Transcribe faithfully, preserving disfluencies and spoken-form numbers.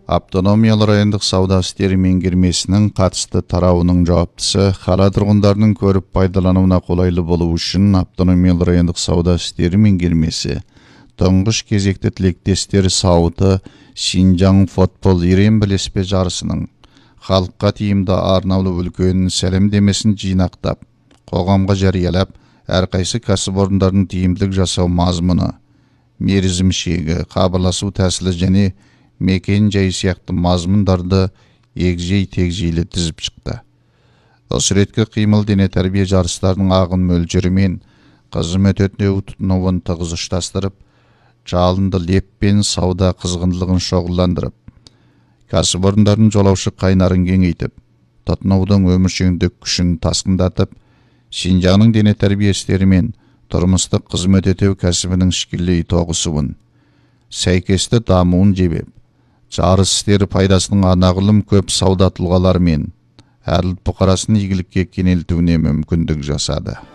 Автономиялы райондық сауда істері меңгермесінің қатысты тарауының жауаптысы қала тұрғындарының көріп пайдалануына қолайлы болу үшін автономиялы райондық сауда істері меңгермесі тұңғыш кезекті тілектестері сауыты Шинжаң футбол ерен білеспе жарысының халыққа тиімді арнаулы үлкен сәлемдемесін жинақтап, қоғамға жариялап, әрқайсы кәсіпорындардың тиімділік жасау мазмұны, мерзім шегі, хабарласу тәсілі және мекен жай сияқты мазмұндарды егжей-тегжейлі тізіп шықты. Осы реткі қимыл дене тәрбие жарыстарының ағын мөлшерімен қызмет тұтынуын тығыз ұштастырып, жалынды леппен сауда қызғындылығын шоғылдандырып, кәсіпорындардың жолаушы қайнарын кеңейтіп, тұтынудың өміршеңдік күшін тасқындатып, Шинжаңның дене тәрбие істері мен тұрмыстық қызмет ету кәсібінің ішкілей тоғысуын, сәйкесті дамуын жебеп, жарыс істері пайдасының анағұрлым көп сауда тұлғалары мен әрлік бұқарасын игілікке кенелтуіне мүмкіндік жасады.